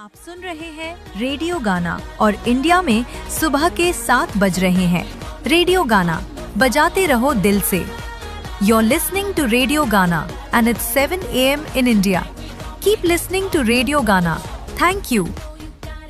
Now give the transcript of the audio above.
आप सुन रहे हैं रेडियो गाना और इंडिया में सुबह के 7 बज रहे हैं। रेडियो गाना बजाते रहो दिल से। You're listening to Radio Ghana and it's 7 a.m. in India. Keep listening to Radio Ghana. Thank you.